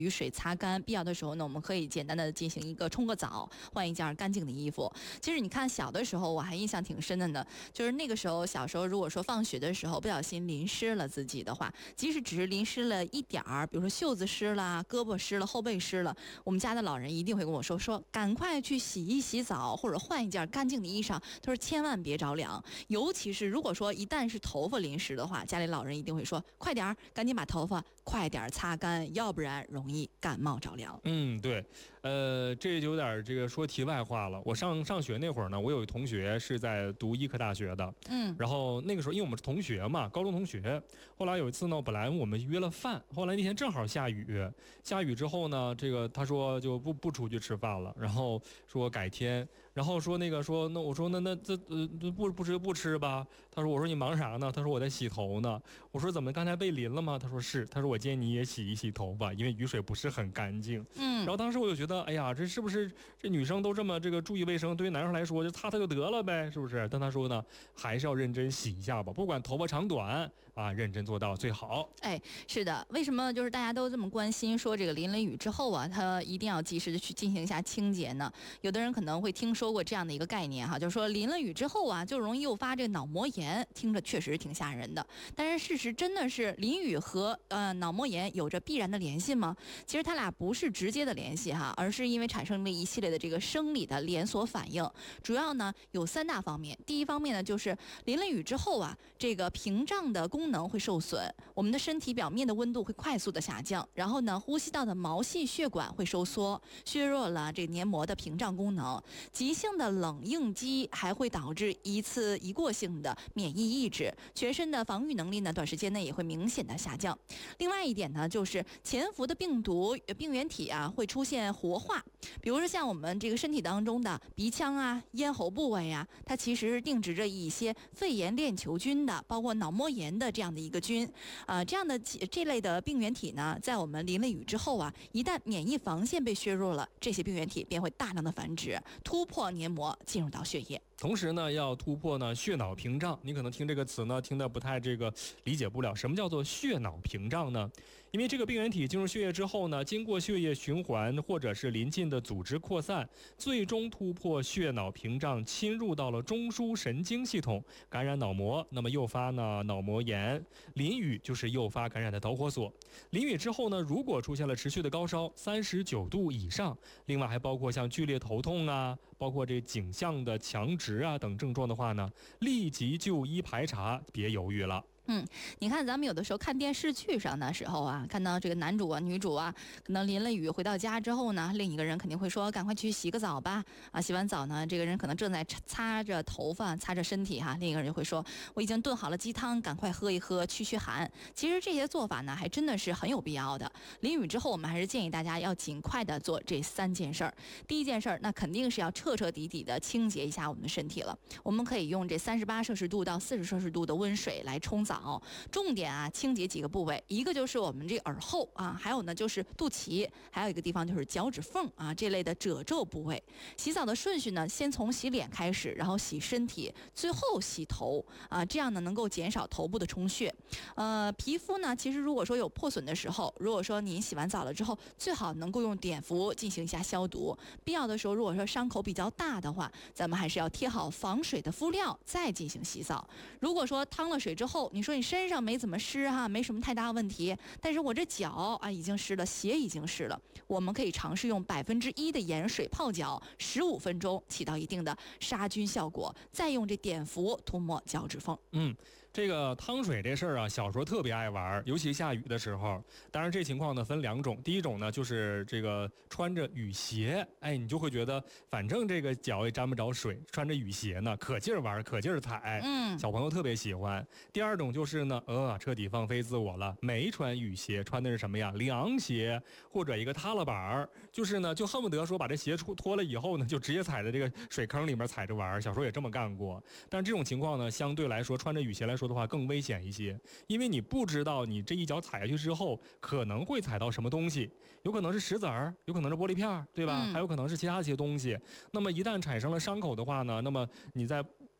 雨水擦干，必要的时候呢，我们可以简单的进行一个冲个澡，换一件干净的衣服。其实你看小的时候，我还印象挺深的呢，就是那个时候小时候，如果说放学的时候不小心淋湿了自己的话，即使只是淋湿了一点儿，比如说袖子湿了、胳膊湿了、后背湿了，我们家的老人一定会跟我说赶快去洗一洗澡，或者换一件干净的衣裳。他说千万别着凉，尤其是如果说一旦是头发淋湿的话，家里老人一定会说快点儿，赶紧把头发快点擦干，要不然容易感冒着凉。 对，这就有点这个说题外话了。我上学那会儿呢，我有一同学是在读医科大学的，然后那个时候因为我们是同学嘛，高中同学。后来有一次呢，本来我们约了饭，后来那天正好下雨之后呢，这个他说就不出去吃饭了，然后说改天，然后说那我说那这不吃吧？他说我说你忙啥呢？他说我在洗头呢。我说怎么刚才被淋了吗？他说是，他说我建议你也洗一洗头发，因为雨水不是很干净。然后当时我就觉得，哎呀，这是不是这女生都这么这个注意卫生？对于男生来说，就擦就得了呗，是不是？但他说呢，还是要认真洗一下吧，不管头发长短啊，认真做到最好。 是的，为什么就是大家都这么关心说这个淋了雨之后啊，他一定要及时的去进行一下清洁呢？有的人可能会听说过这样的一个概念哈，就是说淋了雨之后啊，就容易诱发这个脑膜炎，听着确实挺吓人的。但是事实真的是淋雨和脑膜炎有着必然的联系吗？其实它俩不是直接的联系哈，而是因为产生了一系列的这个生理的连锁反应。主要呢有3大方面。第一方面呢，就是淋了雨之后啊，这个屏障的功能会受损，我们的身体表面的温度会快速的下降，然后呢，呼吸道的毛细血管会收缩，削弱了这黏膜的屏障功能。急性的冷应激还会导致一次一过性的免疫抑制，全身的防御能力呢，短时间内也会明显的下降。另外一点呢，就是潜伏的病毒病原体啊会出现活化，比如说像我们这个身体当中的鼻腔啊、咽喉部位啊，它其实是定植着一些肺炎链球菌的，包括脑膜炎的这样的一个菌这样的这类的病原体呢，在我们淋了雨之后啊，一旦免疫防线被削弱了，这些病原体便会大量的繁殖，突破黏膜进入到血液。 同时呢，要突破呢血脑屏障。你可能听这个词呢，听得不太这个理解不了，什么叫做血脑屏障呢？因为这个病原体进入血液之后呢，经过血液循环或者是邻近的组织扩散，最终突破血脑屏障，侵入到了中枢神经系统，感染脑膜，那么诱发呢脑膜炎。淋雨就是诱发感染的导火索。淋雨之后呢，如果出现了持续的高烧39度以上，另外还包括像剧烈头痛啊，包括这颈项的强直等症状的话呢，立即就医排查，别犹豫了。 你看咱们有的时候看电视剧上的时候啊，看到这个男主啊、女主啊，可能淋了雨回到家之后呢，另一个人肯定会说赶快去洗个澡吧。洗完澡呢，这个人可能正在擦着头发、擦着身体哈，另一个人就会说我已经炖好了鸡汤，赶快喝一喝驱驱寒。其实这些做法呢，还真的是很有必要的。淋雨之后，我们还是建议大家要尽快的做这3件事儿。第一件事儿，那肯定是要彻彻底底的清洁一下我们的身体了。我们可以用这38摄氏度到40摄氏度的温水来冲澡。重点啊，清洁几个部位，一个就是我们这耳后啊，还有呢就是肚脐，还有一个地方就是脚趾缝啊这类的褶皱部位。洗澡的顺序呢，先从洗脸开始，然后洗身体，最后洗头这样呢能够减少头部的充血。皮肤呢，其实如果说有破损的时候，如果说您洗完澡了之后，最好能够用碘伏进行一下消毒。必要的时候，如果说伤口比较大的话，咱们还是要贴好防水的敷料再进行洗澡。如果说趟了水之后，你说你身上没怎么湿没什么太大问题，但是我这脚已经湿了，鞋已经湿了，我们可以尝试用1%的盐水泡脚15分钟，起到一定的杀菌效果，再用这碘伏涂抹脚趾缝。 这个趟水这事儿啊，小时候特别爱玩，尤其下雨的时候。当然这情况呢分2种，第一种呢就是这个穿着雨鞋，你就会觉得反正这个脚也沾不着水，穿着雨鞋呢可劲儿玩，可劲儿踩，小朋友特别喜欢。第2种就是呢，彻底放飞自我了，没穿雨鞋，穿的是什么呀？凉鞋或者一个踏了板儿，就是呢就恨不得说把这鞋脱了以后呢，就直接踩在这个水坑里面踩着玩。小时候也这么干过，但是这种情况呢，相对来说穿着雨鞋来说的话更危险一些，因为你不知道你这一脚踩下去之后可能会踩到什么东西，有可能是石子儿，有可能是玻璃片，对吧？还有可能是其他一些东西。那么一旦产生了伤口的话呢，那么你在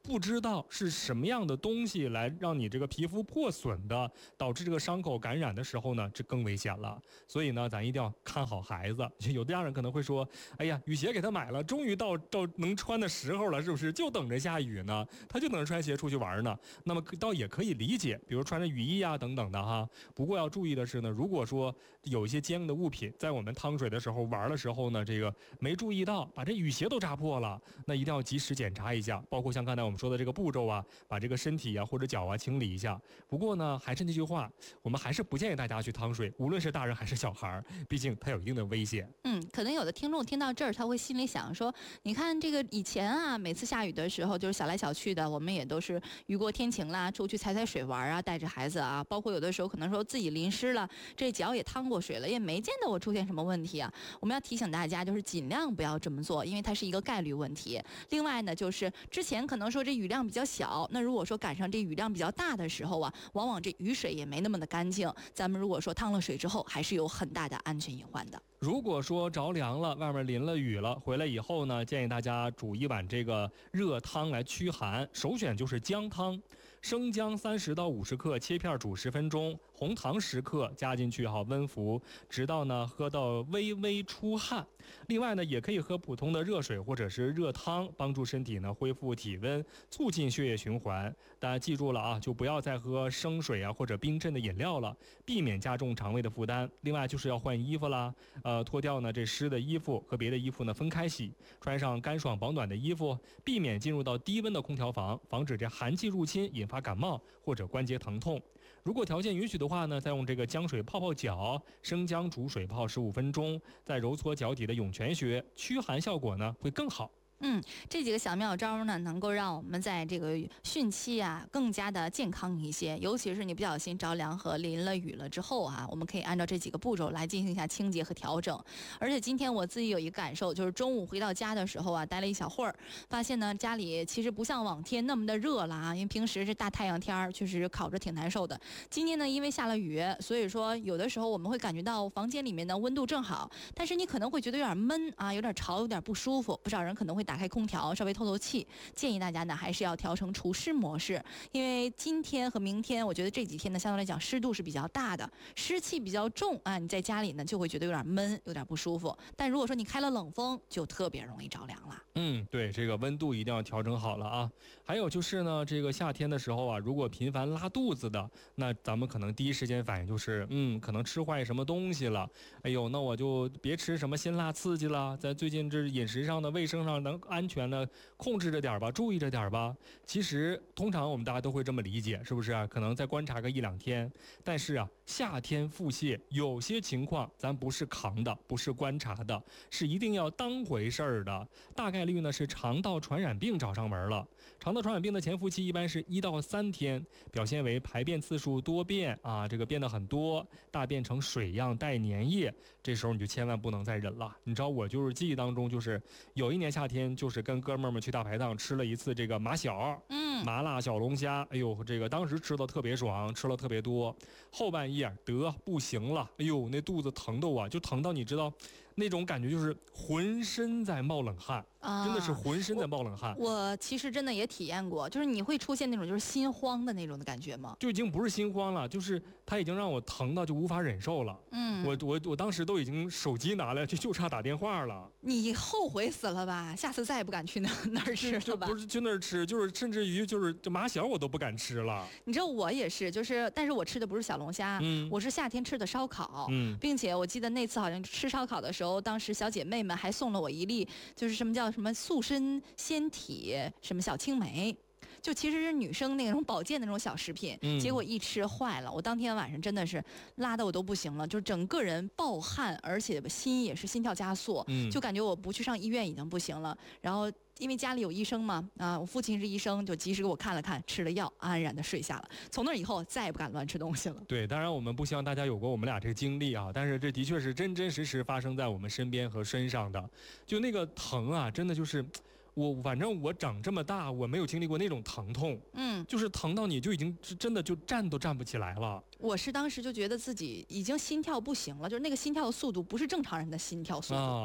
不知道是什么样的东西来让你这个皮肤破损的，导致这个伤口感染的时候呢，这更危险了。所以呢，咱一定要看好孩子。有的家长可能会说，哎呀，雨鞋给他买了，终于到能穿的时候了，是不是？就等着下雨呢，他就等着穿鞋出去玩呢。那么倒也可以理解，比如穿着雨衣啊等等的哈。不过要注意的是呢，如果说有一些坚硬的物品在我们趟水的时候玩的时候呢，这个没注意到，把这雨鞋都扎破了，那一定要及时检查一下。包括像刚才我们说的这个步骤啊，把这个身体啊或者脚啊清理一下。不过呢，还是那句话，我们还是不建议大家去趟水，无论是大人还是小孩，毕竟它有一定的危险。 可能有的听众听到这儿，他会心里想说，你看这个以前啊，每次下雨的时候就是小来小去的，我们也都是雨过天晴啦，出去踩踩水玩啊，带着孩子啊，包括有的时候可能说自己淋湿了，这脚也趟过水了，也没见得我出现什么问题啊。我们要提醒大家，就是尽量不要这么做，因为它是一个概率问题。另外呢，就是之前可能说这雨量比较小，那如果说赶上这雨量比较大的时候啊，往往这雨水也没那么的干净，咱们如果说趟了水之后，还是有很大的安全隐患的。 如果说着凉了，外面淋了雨了，回来以后呢，建议大家煮一碗这个热汤来驱寒，首选就是姜汤。生姜30到50克，切片煮10分钟，红糖10克加进去好温服，直到呢喝到微微出汗。另外呢，也可以喝普通的热水或者是热汤，帮助身体呢恢复体温，促进血液循环。大家记住了啊，就不要再喝生水啊或者冰镇的饮料了，避免加重肠胃的负担。另外就是要换衣服啦，脱掉呢这湿的衣服和别的衣服呢分开洗，穿上干爽保暖的衣服，避免进入到低温的空调房，防止这寒气入侵引发感冒或者关节疼痛。如果条件允许的话呢，再用这个姜水泡泡脚，生姜煮水泡15分钟，再揉搓脚底的涌泉穴，驱寒效果呢会更好。 这几个小妙招呢，能够让我们在这个汛期啊更加的健康一些。尤其是你不小心着凉和淋了雨了之后啊，我们可以按照这几个步骤来进行一下清洁和调整。而且今天我自己有一个感受，就是中午回到家的时候啊，待了一小会儿，发现呢家里其实不像往天那么的热了啊，因为平时这大太阳天儿确实烤着挺难受的。今天呢，因为下了雨，所以说有的时候我们会感觉到房间里面的温度正好，但是你可能会觉得有点闷啊，有点潮，有点不舒服。不少人可能会打开空调稍微透透气，建议大家呢还是要调成除湿模式，因为今天和明天我觉得这几天呢相对来讲湿度是比较大的，湿气比较重啊，你在家里呢就会觉得有点闷，有点不舒服。但如果说你开了冷风，就特别容易着凉了。 对，这个温度一定要调整好了啊。还有就是呢，这个夏天的时候啊，如果频繁拉肚子的，那咱们可能第一时间反应就是，可能吃坏什么东西了。哎呦，那我就别吃什么辛辣刺激了，在最近这饮食上的卫生上能安全的控制着点吧，注意着点吧。其实通常我们大家都会这么理解，是不是啊？可能再观察个1-2天。但是啊，夏天腹泻有些情况咱不是扛的，不是观察的，是一定要当回事儿的。大概率呢是肠道传染病找上门了。肠道传染病的潜伏期一般是1到3天，表现为排便次数多变啊，这个变得很多，大便成水样带粘液，这时候你就千万不能再忍了。你知道我就是记忆当中就是有一年夏天，就是跟哥们儿们去大排档吃了一次这个马小，麻辣小龙虾，哎呦，这个当时吃的特别爽，吃了特别多，后半夜得不行了，哎呦，那肚子疼的我就疼到你知道。那种感觉就是浑身在冒冷汗，真的是浑身在冒冷汗。 我其实真的也体验过，就是你会出现那种就是心慌的那种的感觉吗？ 就已经不是心慌了，就是它已经让我疼到就无法忍受了。我当时都已经手机拿来就差打电话了。 你后悔死了吧？下次再也不敢去那儿吃了吧？ 不是去那儿吃，就是甚至于就是这马小我都不敢吃了。 你知道我也是，但是我吃的不是小龙虾，我是夏天吃的烧烤，并且我记得那次好像吃烧烤的时候。当时小姐妹们还送了我一粒，就是什么叫什么塑身纤体什么小青梅，就其实是女生那种保健的那种小食品，结果一吃坏了，我当天晚上真的是拉的我都不行了，就整个人暴汗，而且心也是心跳加速，就感觉我不去上医院已经不行了。然后因为家里有医生嘛，我父亲是医生，就及时给我看了看，吃了药，安然的睡下了。从那以后再也不敢乱吃东西了。 对，当然我们不希望大家有过我们俩这个经历啊，但是这的确是真真实实发生在我们身边和身上的。就那个疼啊，真的就是反正我长这么大，我没有经历过那种疼痛，就是疼到你就已经真的就站都站不起来了。 我是当时就觉得自己已经心跳不行了，就是那个心跳的速度不是正常人的心跳速度。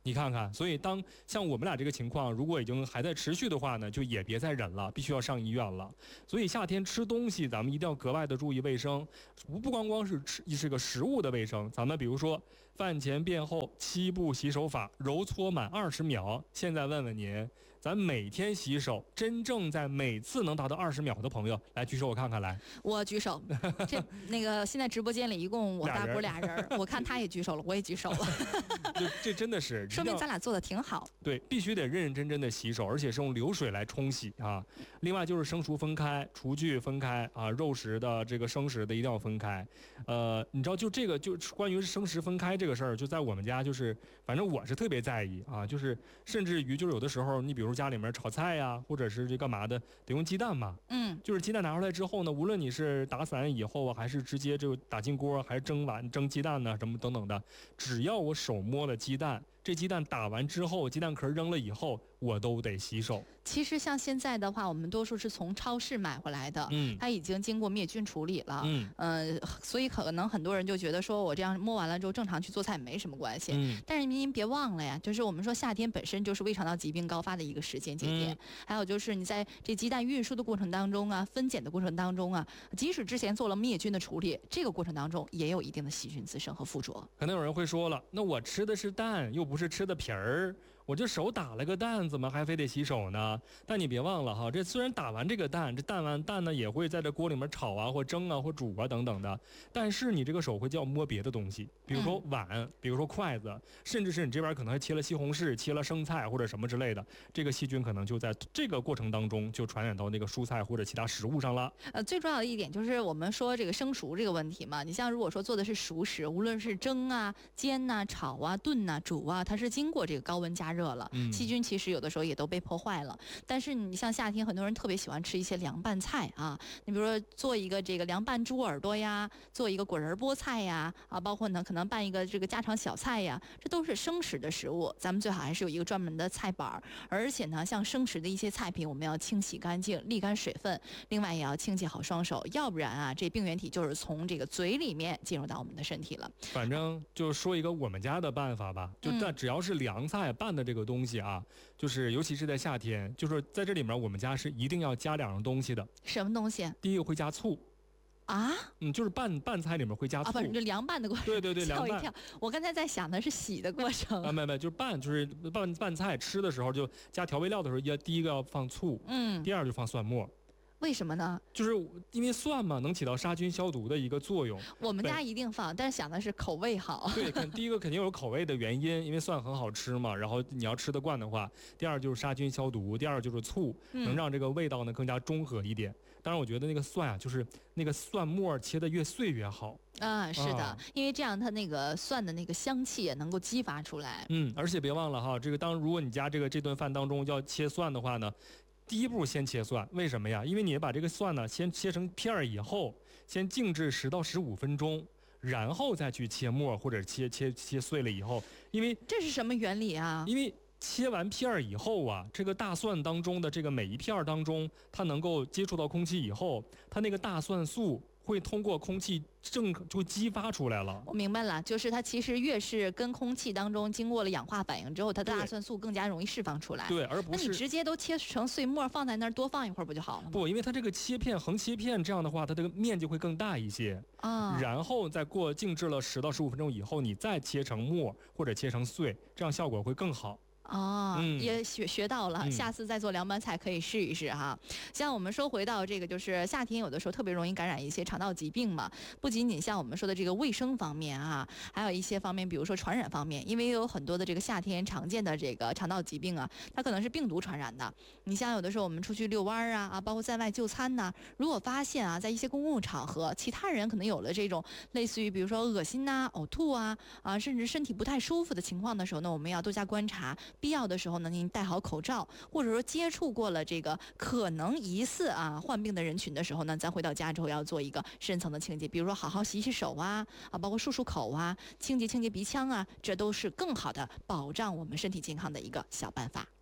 你看看，所以当像我们俩这个情况，如果已经还在持续的话呢，就也别再忍了，必须要上医院了。所以夏天吃东西，咱们一定要格外的注意卫生，不光是这个食物的卫生，咱们比如说饭前便后7步洗手法，揉搓满20秒。现在问问您，咱每天洗手，真正在每次能达到20秒的朋友，来举手我看看来。 我举手。那个现在直播间里一共我大姑俩人，我看他也举手了，我也举手了。 这真的是说明咱俩做的挺好。 对，必须得认认真真的洗手，而且是用流水来冲洗啊。另外就是生熟分开，厨具分开啊，肉食的这个生食的一定要分开。你知道就这个就关于生食分开这个事儿，就在我们家就是反正我是特别在意啊，就是甚至于就是有的时候你比如家里面炒菜呀，或者是这干嘛的得用鸡蛋嘛，就是鸡蛋拿出来之后呢，无论你是打散以后啊，还是直接就打进锅，还是蒸鸡蛋呢，什么等等的，只要我手摸了鸡蛋，这鸡蛋打完之后，鸡蛋壳扔了以后，我都得洗手。 其实像现在的话，我们多数是从超市买回来的，它已经经过灭菌处理了，所以可能很多人就觉得说我这样摸完了之后正常去做菜没什么关系，但是您别忘了呀，就是我们说夏天本身就是胃肠道疾病高发的一个时间节点，还有就是你在这鸡蛋运输的过程当中啊，分拣的过程当中啊，即使之前做了灭菌的处理，这个过程当中也有一定的细菌滋生和附着。 可能有人会说了，那我吃的是蛋，又不是吃的皮儿。我这手打了个蛋，怎么还非得洗手呢？但你别忘了哈，这虽然打完这个蛋，这蛋呢也会在这锅里面炒啊，或蒸啊，或煮啊等等的。但是你这个手会就要摸别的东西，比如说碗，比如说筷子，甚至是你这边可能还切了西红柿、切了生菜或者什么之类的，这个细菌可能就在这个过程当中就传染到那个蔬菜或者其他食物上了。 最重要的一点就是我们说这个生熟这个问题嘛，你像如果说做的是熟食，无论是蒸啊、煎啊、炒啊、炖啊、煮啊，它是经过这个高温加热了，细菌其实有的时候也都被破坏了。但是你像夏天，很多人特别喜欢吃一些凉拌菜啊，你比如说做一个这个凉拌猪耳朵呀，做一个果仁菠菜呀，包括呢可能拌一个这个家常小菜呀，这都是生食的食物。咱们最好还是有一个专门的菜板，而且呢，像生食的一些菜品，我们要清洗干净，沥干水分，另外也要清洁好双手，要不然啊，这病原体就是从这个嘴里面进入到我们的身体了。 反正就说一个我们家的办法吧，就但只要是凉菜拌的这个东西啊，就是尤其是在夏天，就是在这里面我们家是一定要加2样东西的。 什么东西？ 第一个会加醋。 啊， 就是拌菜里面会加醋。 不是，这凉拌的过程。 对， 吓我一跳。我刚才在想的是洗的过程。 没，就是拌菜吃的时候就加调味料的时候，第一个要放醋，第二就放蒜末。 为什么呢？ 就是因为蒜嘛，能起到杀菌消毒的一个作用。 我们家一定放，但是想的是口味好。 对，第一个肯定有口味的原因，因为蒜很好吃嘛。然后你要吃得惯的话，第二就是杀菌消毒，第二就是醋，能让这个味道呢更加中和一点。当然，我觉得那个蒜啊，就是那个蒜末切得越碎越好。 是的，因为这样它那个蒜的那个香气也能够激发出来。 而且别忘了哈，这个如果你家这顿饭当中要切蒜的话呢，第一步先切蒜，为什么呀？因为你把这个蒜呢先切成片儿以后，先静置10到15分钟，然后再去切末或者切碎了以后，因为这是什么原理啊？ 因为切完片儿以后啊，这个大蒜当中的这个每一片当中，它能够接触到空气以后，它那个大蒜素会通过空气就激发出来了。 我明白了，就是它其实越是跟空气当中经过了氧化反应之后，它的大蒜素更加容易释放出来。 对，而不是那你直接都切成碎末放在那儿多放一会儿不就好了吗？ 不，因为它这个横切片这样的话，它这个面积会更大一些啊。然后再静置了10到15分钟以后，你再切成末或者切成碎，这样效果会更好。 也学到了，下次再做凉拌菜可以试一试哈。像我们说回到这个，就是夏天有的时候特别容易感染一些肠道疾病嘛，不仅仅像我们说的这个卫生方面啊，还有一些方面，比如说传染方面，因为有很多的这个夏天常见的这个肠道疾病啊，它可能是病毒传染的。你像有的时候我们出去遛弯啊，包括在外就餐呐，如果发现啊，在一些公共场合，其他人可能有了这种类似于比如说恶心呐、呕吐啊，甚至身体不太舒服的情况的时候呢，我们要多加观察。必要的时候呢，您戴好口罩，或者说接触过了这个可能疑似患病的人群的时候呢，咱回到家之后要做一个深层的清洁，比如说好好洗洗手包括漱漱口清洁鼻腔这都是更好的保障我们身体健康的一个小办法。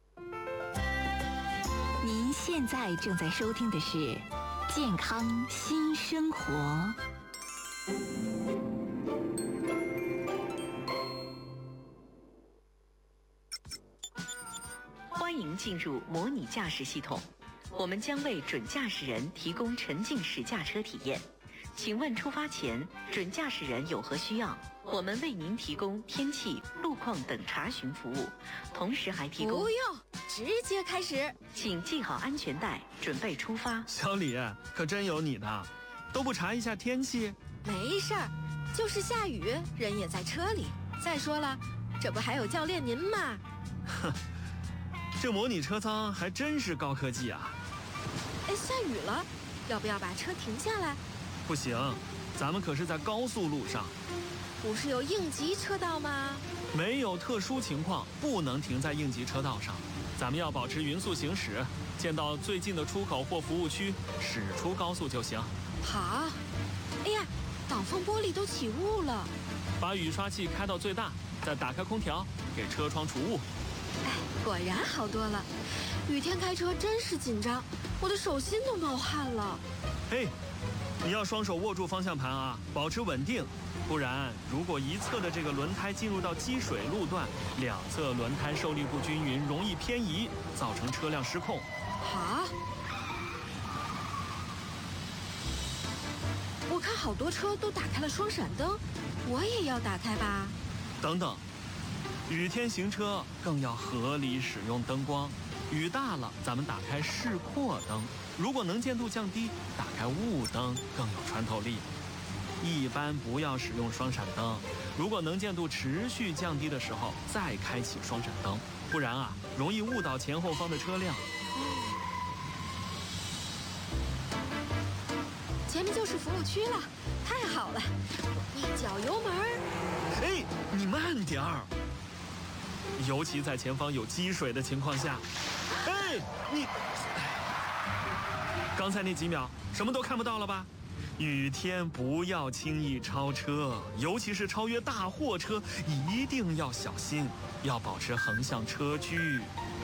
您现在正在收听的是健康新生活。 迎进入模拟驾驶系统，我们将为准驾驶人提供沉浸式驾车体验。请问出发前，准驾驶人有何需要？我们为您提供天气、路况等查询服务，同时还提供…… 不用，直接开始。 请系好安全带，准备出发。 小李，可真有你的，都不查一下天气？ 没事儿，就是下雨，人也在车里。再说了，这不还有教练您吗？ 哼，这模拟车舱还真是高科技啊！ 哎，下雨了，要不要把车停下来？ 不行，咱们可是在高速路上。 不是有应急车道吗？ 没有特殊情况，不能停在应急车道上。咱们要保持匀速行驶，见到最近的出口或服务区，驶出高速就行。 好。哎呀，挡风玻璃都起雾了。 把雨刷器开到最大，再打开空调，给车窗除雾。 哎，果然好多了。雨天开车真是紧张，我的手心都冒汗了。 嘿，你要双手握住方向盘啊，保持稳定。不然，如果一侧的这个轮胎进入到积水路段，两侧轮胎受力不均匀，容易偏移，造成车辆失控。 好。我看好多车都打开了双闪灯，我也要打开吧。 等等，雨天行车更要合理使用灯光。雨大了，咱们打开示廓灯；如果能见度降低，打开雾灯更有穿透力。一般不要使用双闪灯，如果能见度持续降低的时候，再开启双闪灯，不然啊，容易误导前后方的车辆。 前面就是服务区了，太好了！一脚油门。 哎，你慢点儿，尤其在前方有积水的情况下。哎，你，刚才那几秒什么都看不到了吧？雨天不要轻易超车，尤其是超越大货车，一定要小心，要保持横向车距。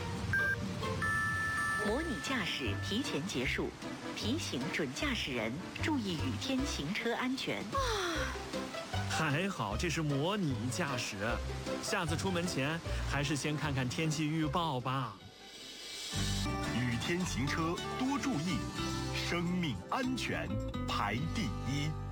模拟驾驶提前结束，提醒准驾驶人注意雨天行车安全。 还好这是模拟驾驶，下次出门前还是先看看天气预报吧。 雨天行车多注意，生命安全排第一。